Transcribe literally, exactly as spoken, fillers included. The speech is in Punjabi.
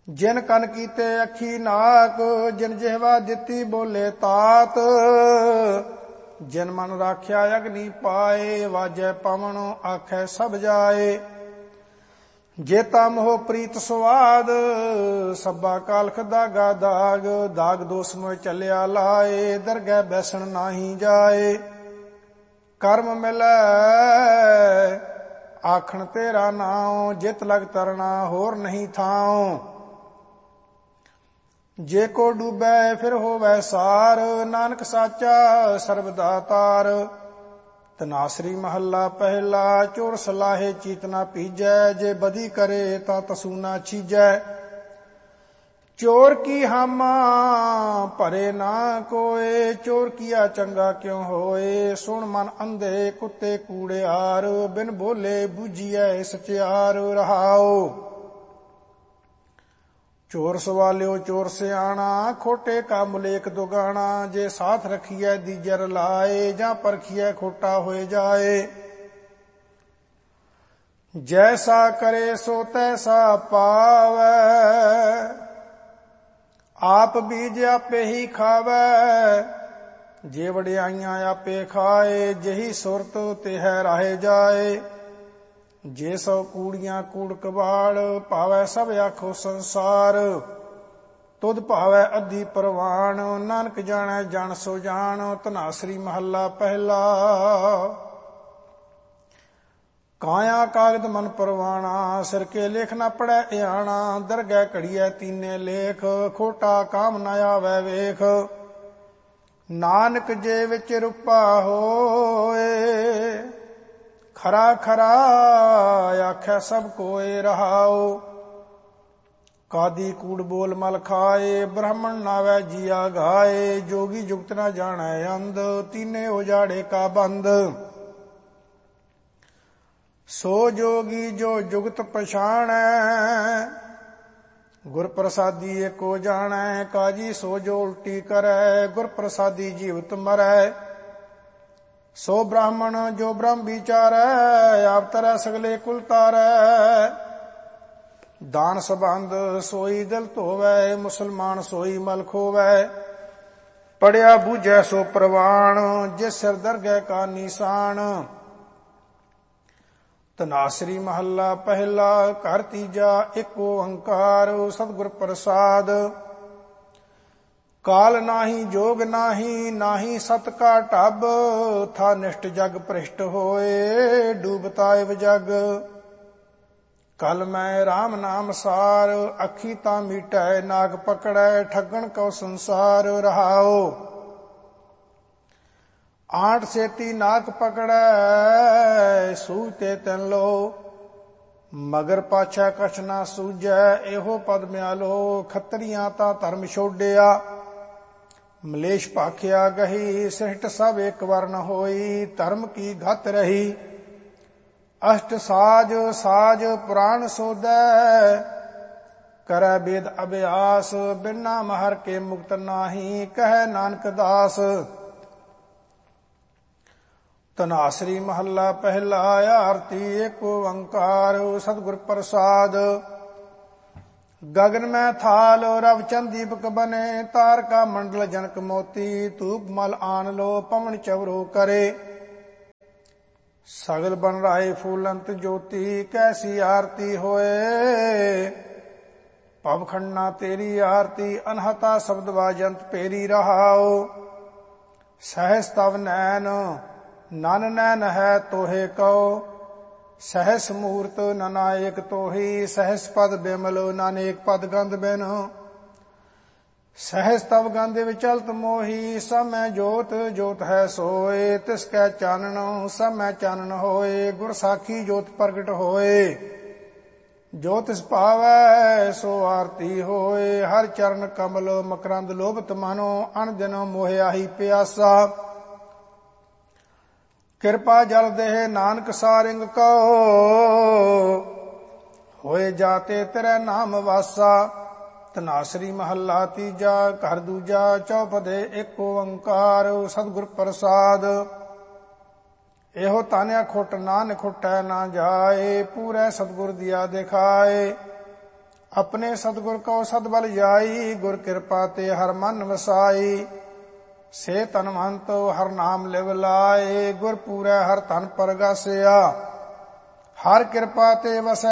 ਜਿਨ ਕਨ ਕੀਤੇ ਅੱਖੀ ਨਾਕ, ਜਿਨ ਜਿਹਵਾ ਦਿੱਤੀ ਬੋਲੇ ਤਾਤ। ਜਿਨ ਮਨ ਰਾਖਿਆ ਅਗਨੀ ਪਾਏ, ਵਾਜੈ ਪਵਨ ਆਖੈ ਸਭ ਜਾਏ। ਜੇਤਾ ਮੋਹ ਪ੍ਰੀਤ ਸੁਆਦ, ਸੱਬਾ ਕਾਲਖ ਦਾਗਾ ਦਾਗ। ਦਾਗ ਦੋਸ ਮੋਹ ਚੱਲਿਆ ਲਾਏ, ਦਰਗਹਿ ਬੈਸਣ ਨਾਹੀ ਜਾਏ। ਕਰਮ ਮਿਲੈ ਆਖਣ ਤੇਰਾ ਨਾਉ, ਜਿਤ ਲਗ ਤਰਣਾ ਹੋਰ ਨਹੀਂ ਥਾਉ। ਜੇ ਕੋ ਡੂਬੈ ਫਿਰ ਹੋਵੈ ਸਾਰ, ਨਾਨਕ ਸਾਚਾ ਸਰਬ ਦਾਤਾਰ। ਤਨਾਸਰੀ ਮਹੱਲਾ ਪਹਿਲਾ। ਚੋਰ ਸਲਾਹੇ ਚੀਤ ਨਾ ਪੀਜੈ, ਜੇ ਬਦੀ ਕਰੇ ਤਾਂ ਤਸੂ ਨਾ ਛੀਜੈ। ਚੋਰ ਕੀ ਹਾਮਾ ਭਰੇ ਨਾ ਕੋਏ, ਚੋਰ ਕੀਆ ਚੰਗਾ ਕਿਉ ਹੋਏ। ਸੁਣ ਮਨ ਅੰਧੇ ਕੁੱਤੇ ਕੂੜਿਆਰ, ਬਿਨ ਬੋਲੇ ਬੂਝੀਐ ਸਚਿਆਰ ਰਹਾਓ। ਚੋਰ ਸਵਾਲਿਓ ਚੋਰ ਸਿਆਣਾ, ਖੋਟੇ ਕਾ ਮੁਲੇਖ ਦੁਗਾਣਾ। ਜੇ ਸਾਥ ਰਖੀਐ ਦੀਜਰ ਲਾਏ, ਜਾਂ ਪਰਖੀਐ ਖੋਟਾ ਹੋਏ ਜਾਏ। ਜੈਸਾ ਕਰੇ ਸੋ ਤੈਸਾ ਪਾਵੈ, ਆਪ ਬੀਜ ਆਪੇ ਹੀ ਖਾਵੈ। ਜੇ ਵਡਿਆਈਆਂ ਆਪੇ ਖਾਏ, ਜਹੀ ਸੁਰਤ ਤਿਹੈ ਰਾਹੇ ਜਾਏ। ਜੇ ਸੋ ਕੂੜੀਆਂ ਕੂੜ ਕਬਾੜ, ਭਾਵੈ ਸਭ ਆਖੋ ਸੰਸਾਰ। ਤੁਧ ਭਾਵੈ ਅੱਧੀ ਪ੍ਰਵਾਨ, ਨਾਨਕ ਜਾਣੈ ਜਨ ਸੋ ਜਾਣ। ਧਨਾਸਰੀ ਮਹੱਲਾ ਪਹਿਲਾ। ਕਾਇਆ ਕਾਗਦ ਮਨ ਪਰਵਾਣਾ, ਸਿਰ ਕੇ ਲੇਖ ਨਾ ਪੜੈ ਇਆਣਾ। ਦਰਗਹਿ ਘੜੀਐ ਤੀਨੇ ਲੇਖ, ਖੋਟਾ ਕਾਮ ਨ ਆਵੈ ਵੇਖ। ਨਾਨਕ ਜੇ ਵਿੱਚ ਰੂਪਾ ਹੋਏ, ਖਰਾ ਖਰਾ ਆਖੈ ਸਭ ਕੋਏ ਰਹਾਓ। ਕਾਦੀ ਕੂੜ ਬੋਲ ਮਲ ਖਾਏ, ਬ੍ਰਾਹਮਣ ਨਾਵੈ ਜੀਆ ਗਾਏ। ਜੋਗੀ ਜੁਗਤ ਨਾ ਜਾਣੈ ਅੰਧ, ਤੀਨੇ ਉਜਾੜੇ ਕਾ ਬੰਦ। ਸੋ ਜੋਗੀ ਜੋ ਜੁਗਤ ਪਛਾਣੈ, ਗੁਰ ਪ੍ਰਸਾਦੀ ਏਕੋ ਜਾਣੈ। ਕਾਜੀ ਸੋ ਜੋ ਉਲਟੀ ਕਰੈ, ਗੁਰ ਪ੍ਰਸਾਦੀ ਜੀਵਤ ਮਰੈ। ਸੋ ਬ੍ਰਾਹਮਣ ਜੋ ਬ੍ਰਹਮ ਵਿਚਾਰੈ, ਆਪ ਤਰੈ ਸਗਲੇ ਕੁਲ ਤਾਰੈ। ਦਾਨ ਸਬੰਧ ਸੋਈ ਦਿਲ ਧੋਵੈ, ਮੁਸਲਮਾਨ ਸੋਈ ਮਲ ਖੋਵੈ। ਪੜਿਆ ਬੂਝੈ ਸੋ ਪ੍ਰਵਾਣ, ਜਿਸ ਸਿਰ ਦਰਗਹਿ ਕਾ ਨਿਸ਼ਾਨ। ਧਨਾਸਰੀ ਮਹੱਲਾ ਪਹਿਲਾ। ਘਰ ਤੀਜਾ। ਇੱਕ ਓੰਕਾਰ ਸਤਿਗੁਰ ਪ੍ਰਸਾਦ। ਕਾਲ ਨਾਹੀ ਜੋਗ ਨਾਹੀ, ਨਾਹੀ ਸਤ ਕਾ ਢਬ। ਥਾ ਨਿਸ਼ਟ ਜਗ ਭ੍ਰਿਸ਼ਟ ਹੋਏ, ਡੂਬਤਾ ਇਵ ਜਗ। ਕਲ ਮੈਂ ਰਾਮ ਨਾਮ ਸਾਰ, ਅੱਖੀ ਤਾਂ ਮੀਟੈ ਨਾਗ ਪਕੜੈ। ਠੱਗਣ ਕਉ ਸੰਸਾਰ ਰਹਾਓ। ਆਂਟ ਸੇਤੀ ਨਾਕ ਪਕੜੈ, ਸੂਝ ਤੇ ਤਿਨ ਲੋ। ਮਗਰ ਪਾਛੈ ਕਛ ਨਾ ਸੂਝੈ, ਇਹੋ ਪਦ ਮਿਆਲੋ। ਖੱਤਰੀਆਂ ਤਾਂ ਧਰਮ ਛੋਡਿਆ, ਮਲੇਸ਼ ਭਾਖਿਆ ਗਹੀ। ਸ੍ਰਿਸ਼ਟ ਸਭ ਇੱਕ ਵਰਨ ਹੋਈ, ਧਰਮ ਕੀ ਘਤ ਰਹੀ। ਅਸ਼ਟ ਸਾਜ ਸਾਜ ਪੁਰਾਣ ਸੋਧੈ, ਕਰੈ ਵੇਦ ਅਭਿਆਸ। ਬਿਨਾ ਮਹਰ ਕੇ ਮੁਕਤ ਨਾਹੀ, ਕਹੈ ਨਾਨਕ ਦਾਸ। ਧਨਾਸਰੀ ਮਹੱਲਾ ਪਹਿਲਾ। ਆਰਤੀ ਏਕ ਓੰਕਾਰ ਸਤਿਗੁਰ ਪ੍ਰਸਾਦ। ਗगन में थाल रव चंद दीपक बने, तारका मंडल जनक मोती। धूप मल आन लो पवन चवरो करे, सगल बन राय फूलंत ज्योति। कैसी आरती होए पवखंडना तेरी आरती। अनहता शब्द वाजंत पेरी रहाओ। सहस तव नैन नन नैन है तोहे कहो। सहस मूर्त ननायक तोही। सहस पद बिमल नानेक पद गंध बिन। सहस तव गंध विचलत मोही। सब मैं जोत जोत है सोए। तिसकै चानन सब मैं चानन होए। गुर साखी जोत प्रगट होए। जो तिस पावै सो आरती होए। हर चरण कमल मकरंद लोभत मानो। अन दिन मोह आही प्यासा। किरपा जल देह नानक सारिंग कहो। होए जाते तेरे नाम वासा। धनासरी महला तीजा। घर दूजा चौपदे एक ओंकार सतगुर प्रसाद। एहो तान्या खुट नान खुटै ना जाए। पूरे सतगुर दिया दिखाए। ਆਪਣੇ ਸਤਿਗੁਰ ਕਉ ਸਦ ਬਲ ਜਾਈ, ਗੁਰ ਕਿਰਪਾ ਤੇ ਹਰ ਮਨ ਵਸਾਈ। ਸੇ ਤਨਵੰਤ ਹਰ ਨਾਮ ਲਿਵ ਲਾਏ, ਗੁਰ ਪੂਰੈ ਹਰ ਧਨ ਪਰਗਾਸਿਆ। ਹਰ ਕਿਰਪਾ ਤੇ ਵਸੈ